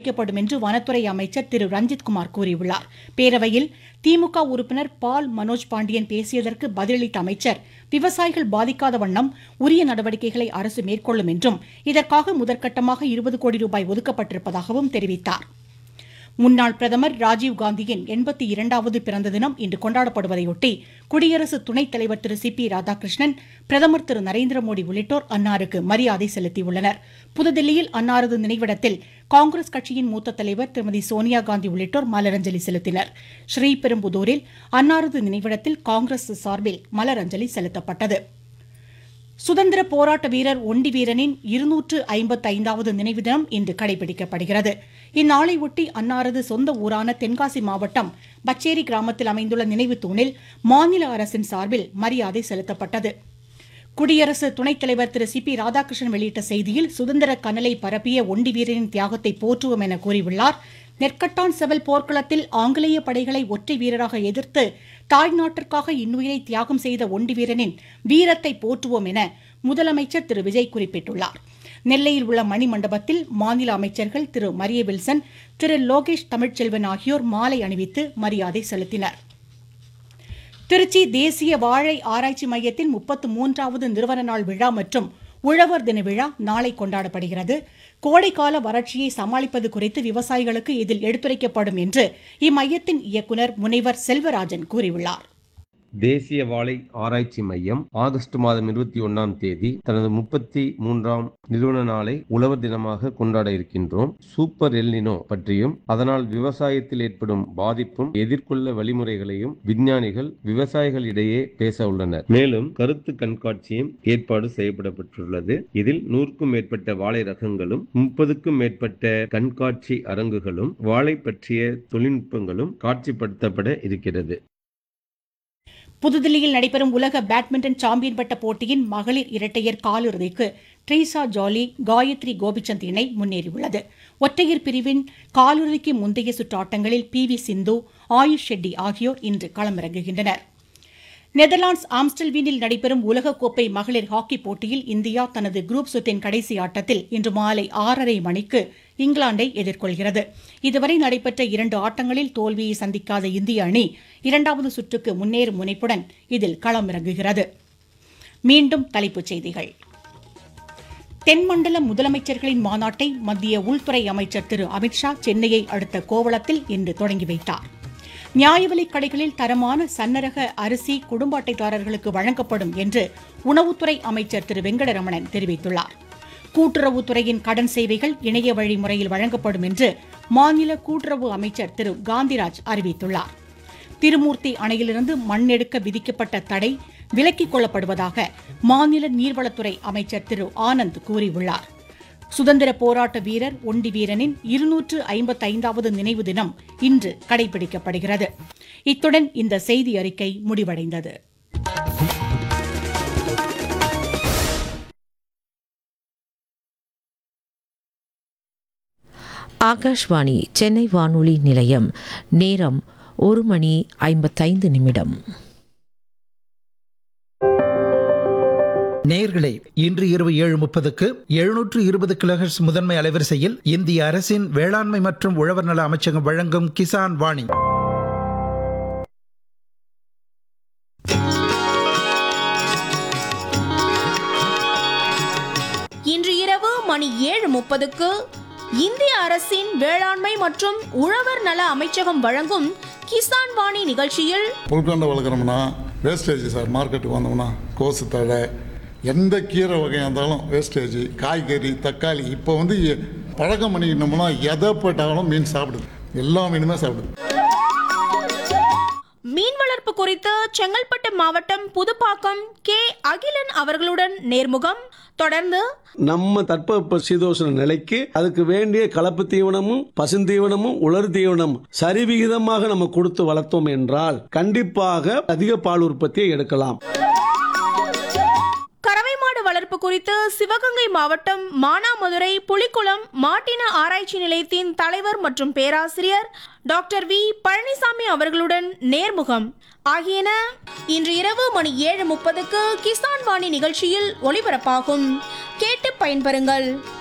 அளிக்கப்படும் என்று வனத்துறை அமைச்சர் திரு ரஞ்சித்குமார் கூறியுள்ளார். பேரவையில் திமுக உறுப்பினர் பால் மனோஜ் பாண்டியன் பேசியதற்கு பதிலளித்த அமைச்சர், விவசாயிகள் பாதிக்காத வண்ணம் உரிய நடவடிக்கைகளை அரசு மேற்கொள்ளும் என்றும் இதற்காக முதற்கட்டமாக 20 கோடி ரூபாய் ஒதுக்கப்பட்டிருப்பதாகவும் தெரிவித்தார். முன்னாள் பிரதமர் ராஜீவ்காந்தியின் 82வது பிறந்த தினம் இன்று கொண்டாடப்படுவதையொட்டி குடியரசு துணைத் தலைவர் திரு சி பி ராதாகிருஷ்ணன், பிரதமர் திரு நரேந்திர மோடி உள்ளிட்டோர் அன்னாருக்கு மரியாதை செலுத்தியுள்ளனர். புதுதில்லியில் அன்னாரது நினைவிடத்தில் காங்கிரஸ் கட்சியின் மூத்த தலைவர் திருமதி சோனியா காந்தி உள்ளிட்டோர் மலரஞ்சலி செலுத்தினர். ஸ்ரீபெரும்புதூரில் அன்னாரது நினைவிடத்தில் காங்கிரஸ் சார்பில் மலரஞ்சலி செலுத்தப்பட்டது. சுதந்திர போராட்ட வீரர் ஒண்டி வீரனின் 255வது நினைவு தினம் இன்று கடைபிடிக்கப்படுகிறது. இந்நாளையொட்டி அன்னாரது சொந்த ஊரான தென்காசி மாவட்டம் பச்சேரி கிராமத்தில் அமைந்துள்ள நினைவு தூணில் மாநில அரசின் சார்பில் மரியாதை செலுத்தப்பட்டது. குடியரசு துணைத் தலைவர் திரு சி பி ராதாகிருஷ்ணன் வெளியிட்ட செய்தியில், சுதந்திர கனலை பரப்பிய ஒண்டி வீரனின் தியாகத்தை போற்றுவோம் என கூறியுள்ளார். நெற்கட்டான் செவல் போர்க்களத்தில் ஆங்கிலேய படைகளை ஒற்றை வீரராக எதிர்த்து தாய் நாட்டிற்காக இன்னுயிரை தியாகம் செய்த ஒண்டி வீரனின் வீரத்தை போற்றுவோம் என முதலமைச்சர் திரு விஜய் குறிப்பிட்டுள்ளார். நெல்லையில் உள்ள மணிமண்டபத்தில் மாநில அமைச்சர்கள் திரு மரிய வில்சன், திரு லோகேஷ் தமிழ்ச்செல்வன் ஆகியோர் மாலை அணிவித்து மரியாதை செலுத்தினர். திருச்சி தேசிய வாழை ஆராய்ச்சி மையத்தின் 33வது நிறுவன நாள் விழா மற்றும் உழவர் தின விழா நாளை கொண்டாடப்படுகிறது. கோடைக்கால வறட்சியை சமாளிப்பது குறித்து விவசாயிகளுக்கு இதில் எடுத்துரைக்கப்படும் என்று இம்மையத்தின் இயக்குநர் முனைவர் செல்வராஜன் கூறியுள்ளார். தேசிய வாழை ஆராய்ச்சி மையம் ஆகஸ்ட் மாதம் 21ஆம் தேதி தனது 33ஆம் நிறுவன நாளை உழவர் தினமாக கொண்டாட இருக்கின்றோம். சூப்பர் எல்னினோ பற்றியும் அதனால் விவசாயத்தில் ஏற்படும் பாதிப்பும் எதிர்கொள்ள வழிமுறைகளையும் விஞ்ஞானிகள் விவசாயிகளிடையே பேச உள்ளனர். மேலும் கருத்து கண்காட்சியும் ஏற்பாடு செய்யப்பட்டுள்ளது. இதில் 100க்கும் மேற்பட்ட வாழை ரகங்களும் 30க்கும் மேற்பட்ட கண்காட்சி அரங்குகளும் வாழை பற்றிய தொழில்நுட்பங்களும் காட்சிப்படுத்தப்பட இருக்கிறது. புதுதில்லியில் நடைபெறும் உலக பேட்மிண்டன் சாம்பியன் பட்ட போட்டியின் மகளிர் இரட்டையர் காலிறுதிக்கு ட்ரீசா ஜாலி, காயத்ரி கோபிச்சந்த் இணை முன்னேறியுள்ளது. ஒற்றையர் பிரிவின் காலிறுதிக்கு முந்தைய சுற்று ஆட்டங்களில் பி.வி. சிந்து, ஆயுஷ் ஷெட்டி ஆகியோர் இன்று களமிறங்குகின்றனர். நெதர்லாந்து ஆம்ஸ்டல்வீனில் நடைபெறும் உலகக்கோப்பை மகளிர் ஹாக்கி போட்டியில் இந்தியா தனது குரூப் சுற்றின் கடைசி ஆட்டத்தில் இன்று மாலை 6:30 மணிக்கு இங்கிலாந்தை எதிர்கொள்கிறது. இதுவரை நடைபெற்ற 2 ஆட்டங்களில் தோல்வியை சந்திக்காத இந்திய அணி 2வது சுற்றுக்கு முன்னேறும் முனைப்புடன் இதில் களமிறங்குகிறது. மீண்டும் தலைப்புச் செய்திகள். தென்மண்டல முதலமைச்சர்களின் மாநாட்டை மத்திய உள்துறை அமைச்சர் திரு அமித்ஷா சென்னையை அடுத்த கோவளத்தில் இன்று தொடங்கி வைத்தார். நியாயவிலைக் கடைகளில் தரமான சன்னரக அரிசி குடும்ப அட்டைதாரர்களுக்கு வழங்கப்படும் என்று உணவுத்துறை அமைச்சர் திரு வெங்கடரமணன் தெரிவித்துள்ளார். கூட்டுறவுத்துறையின் கடன் சேவைகள் இணைய வழி முறையில் வழங்கப்படும் என்று மாநில கூட்டுறவு அமைச்சர் திரு காந்திராஜ் அறிவித்துள்ளார். திருமூர்த்தி அணையிலிருந்து மண் எடுக்க விதிக்கப்பட்ட தடை விலக்கிக் கொள்ளப்படுவதாக மாநில நீர்வளத்துறை அமைச்சர் திரு ஆனந்த் கூறியுள்ளார். சுதந்திர போராட்ட வீரர் ஒண்டி வீரனின் 255வது நினைவு தினம் இன்று கடைபிடிக்கப்படுகிறது. இத்துடன் இந்த செய்தி அறிக்கை முடிவடைந்தது. ஆகாஷ்வாணி சென்னை வானொலி நிலையம். நேரம் 1:55. நேயர்களே, இன்று இரவு 7:30க்கு 720 கிலோஹெர்ட்ஸ் முதன்மை அலைவரிசையில் இந்திய அரசின் வேளாண்மை மற்றும் உழவர் நல அமைச்சகம் வழங்கும் கிசான் வாணி. இன்று இரவு மணி 7:30க்கு இந்திய அரசின் வேளாண்மை மற்றும் உழவர் நல அமைச்சகம் வழங்கும் கிசான் வாணி நிகழ்ச்சியில் புல்கண்டை வளர்க்குறோம்னா வேஸ்டேஜ் சார். மார்க்கெட்டுக்கு வந்தோம்னா கோசு தழை, எந்த கீரை வகையாக இருந்தாலும் வேஸ்டேஜ், காய்கறி, தக்காளி. இப்போ பழக்கம் பண்ணிக்கிட்டோம்னா எதை போட்டாலும் மீன் சாப்பிடுது, எல்லா மீனுமே சாப்பிடுது. மீன் வளர்ப்பு குறித்து செங்கல்பட்டு மாவட்டம் புதுப்பாக்கம் கே. அகிலன் அவர்களுடன் நேர்முகம். தொடர்ந்து நம்ம தட்பவெப்ப சீதோஷ்ண நிலைக்கு அதுக்கு வேண்டிய கலப்பு தீவனமும் பசுந்தீவனமும் உலர் தீவனமும் சரிவிகிதமாக நம்ம கொடுத்து வளர்த்தோம் என்றால் கண்டிப்பாக அதிக பால் உற்பத்தியை எடுக்கலாம். கறவை மாடு வளர்ப்பு குறித்து சிவகங்கை மாவட்டம் மானாமதுரை புலிக்குளம் மாட்டின ஆராய்ச்சி நிலையத்தின் தலைவர் மற்றும் பேராசிரியர் டாக்டர் வி. பழனிசாமி அவர்களுடன் நேர்முகம் ஆகியன இன்று இரவு மணி 7:30க்கு கிசான் வாணி நிகழ்ச்சியில் ஒளிபரப்பாகும். கேட்டு பயன்பெறுங்கள்.